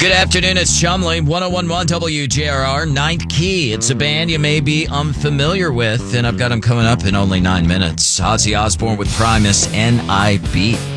Good afternoon, it's Chumley, 1011 WJRR, Ninth Key. It's a band you may be unfamiliar with, and I've got them coming up in only 9 minutes. Ozzy Osbourne with Primus, N.I.B.